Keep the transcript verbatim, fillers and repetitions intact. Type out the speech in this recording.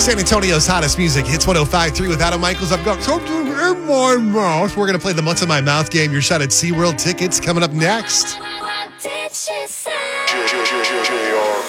San Antonio's hottest music. Hits one oh five point three with Adam Michaels. I've got something in my mouth. We're going to play the What's in My Mouth game. Your shot at SeaWorld tickets coming up next. What did she say?